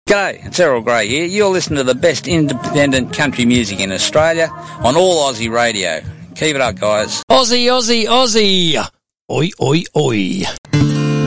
G'day, it's Errol Grey here. You're listening to the best independent country music in Australia on All Aussie Radio. Keep it up, guys. Aussie, Aussie, Aussie. Oi, oi, oi.